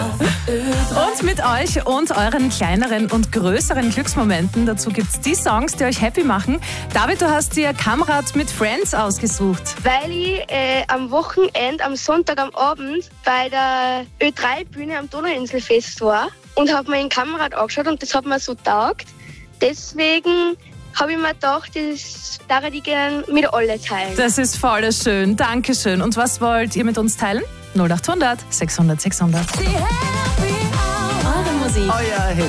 Und mit euch und euren kleineren und größeren Glücksmomenten. Dazu gibt es die Songs, die euch happy machen. David, du hast dir Kamerad mit Friends ausgesucht. Weil ich am Wochenende, am Sonntag am Abend bei der Ö3-Bühne am Donauinselfest war und habe mir den Kamerad angeschaut und das hat mir so taugt. Deswegen habe ich mir gedacht, das darf ich gerne mit alle teilen. Das ist voll schön. Dankeschön. Und was wollt ihr mit uns teilen? 0800 600 600. Eure Musik. Euer Hit